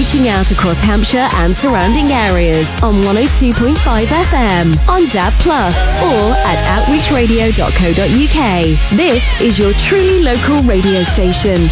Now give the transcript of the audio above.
reaching out across Hampshire and surrounding areas on 102.5 FM, on DAB+, or at outreachradio.co.uk. This is your truly local radio station.